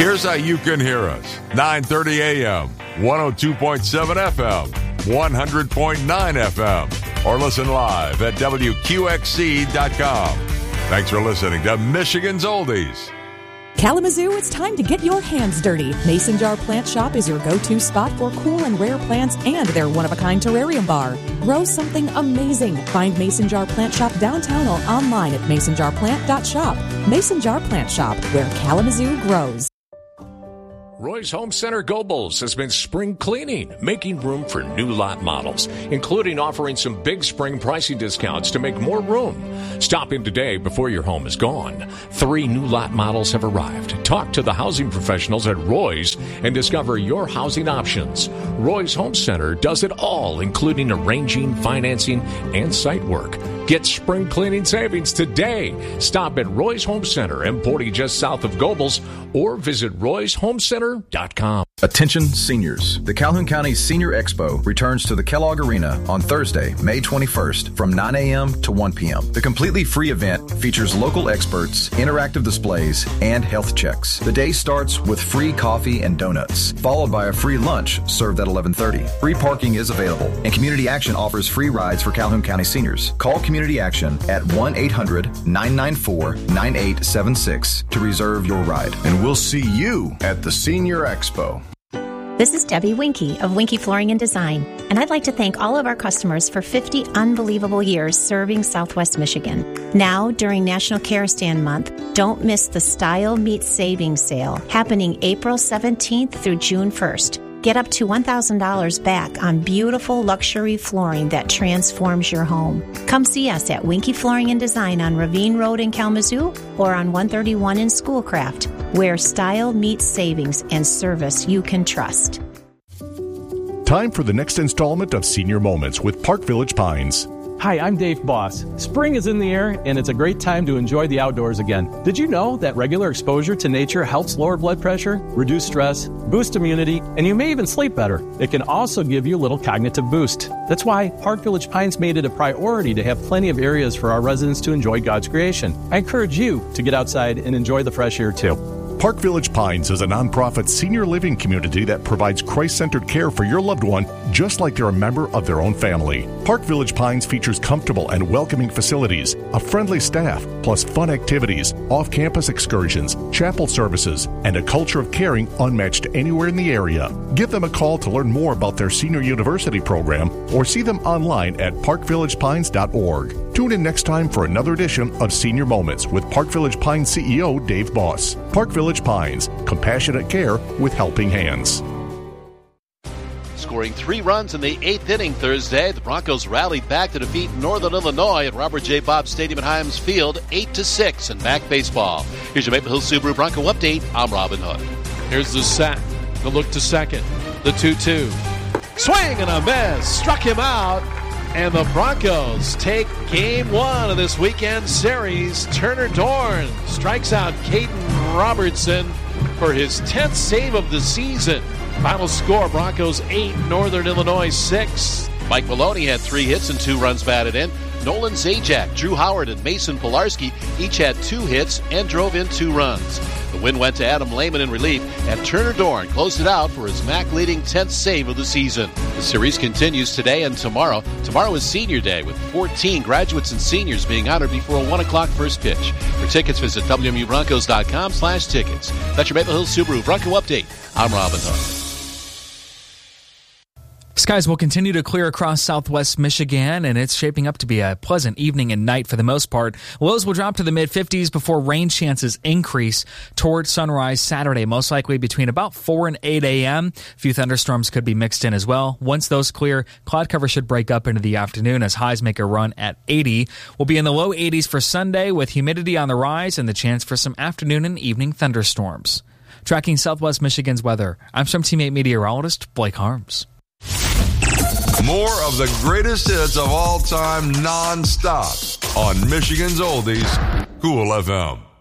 Here's how you can hear us. 9:30 a.m., 102.7 FM, 100.9 FM, or listen live at WQXC.com. Thanks for listening to Michigan's Oldies. Kalamazoo, it's time to get your hands dirty. Mason Jar Plant Shop is your go-to spot for cool and rare plants and their one-of-a-kind terrarium bar. Grow something amazing. Find Mason Jar Plant Shop downtown or online at masonjarplant.shop. Mason Jar Plant Shop, where Kalamazoo grows. Roy's Home Center Gobles has been spring cleaning, making room for new lot models, including offering some big spring pricing discounts to make more room. Stop in today before your home is gone. 3 new lot models have arrived. Talk to the housing professionals at Roy's and discover your housing options. Roy's Home Center does it all, including arranging, financing, and site work. Get spring cleaning savings today. Stop at Roy's Home Center, M40 just south of Gobles, or visit royshomecenter.com. Attention seniors. The Calhoun County Senior Expo returns to the Kellogg Arena on Thursday, May 21st from 9 a.m. to 1 p.m. The completely free event features local experts, interactive displays, and health checks. The day starts with free coffee and donuts, followed by a free lunch served at 11:30. Free parking is available, and Community Action offers free rides for Calhoun County seniors. Call Community Action at 1-800-994-9876 to reserve your ride. And we'll see you at the Senior Expo. This is Debbie Winkie of Winkie Flooring and Design, and I'd like to thank all of our customers for 50 unbelievable years serving Southwest Michigan. Now, during National Care Stand Month, don't miss the Style Meets Savings Sale happening April 17th through June 1st. Get up to $1,000 back on beautiful luxury flooring that transforms your home. Come see us at Winkie Flooring and Design on Ravine Road in Kalamazoo or on 131 in Schoolcraft, where style meets savings and service you can trust. Time for the next installment of Senior Moments with Park Village Pines. Hi, I'm Dave Boss. Spring is in the air, and it's a great time to enjoy the outdoors again. Did you know that regular exposure to nature helps lower blood pressure, reduce stress, boost immunity, and you may even sleep better? It can also give you a little cognitive boost. That's why Park Village Pines made it a priority to have plenty of areas for our residents to enjoy God's creation. I encourage you to get outside and enjoy the fresh air, too. Park Village Pines is a nonprofit senior living community that provides Christ-centered care for your loved one, just like they're a member of their own family. Park Village Pines features comfortable and welcoming facilities, a friendly staff, plus fun activities, off-campus excursions, chapel services, and a culture of caring unmatched anywhere in the area. Give them a call to learn more about their senior university program or see them online at parkvillagepines.org. Tune in next time for another edition of Senior Moments with Park Village Pines CEO Dave Boss. Park Village Pines, compassionate care with helping hands. Scoring 3 runs in the 8th inning Thursday, the Broncos rallied back to defeat Northern Illinois at Robert J. Bob Stadium at Himes Field 8-6 in MAC baseball. Here's your Maple Hill Subaru Bronco update. I'm Robin Hood. Here's the set. The look to second. The 2-2. Swing and a miss. Struck him out. And the Broncos take game 1 of this weekend series. Turner Dorn strikes out Caden Robertson for his 10th save of the season. Final score, Broncos 8, Northern Illinois 6. Mike Maloney had 3 hits and 2 runs batted in. Nolan Zajac, Drew Howard, and Mason Pilarski each had 2 hits and drove in 2 runs. The win went to Adam Lehman in relief, and Turner Dorn closed it out for his MAC-leading 10th save of the season. The series continues today and tomorrow. Tomorrow is Senior Day, with 14 graduates and seniors being honored before a 1 o'clock first pitch. For tickets, visit WMUBroncos.com/tickets. That's your Maple Hill Subaru Bronco update. I'm Robin Hood. Skies will continue to clear across southwest Michigan, and it's shaping up to be a pleasant evening and night for the most part. Lows will drop to the mid-50s before rain chances increase towards sunrise Saturday, most likely between about 4 and 8 a.m. A few thunderstorms could be mixed in as well. Once those clear, cloud cover should break up into the afternoon as highs make a run at 80. We'll be in the low 80s for Sunday with humidity on the rise and the chance for some afternoon and evening thunderstorms. Tracking southwest Michigan's weather, I'm some Team 8 meteorologist Blake Harms. More of the greatest hits of all time non-stop on Michigan's Oldies, Cool FM.